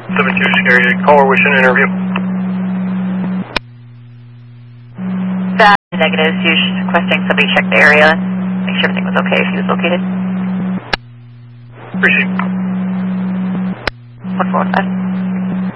72 area caller wishing an interview. That negative, so you're just requesting somebody check the area, make sure everything was okay if he was located. Appreciate it. 145.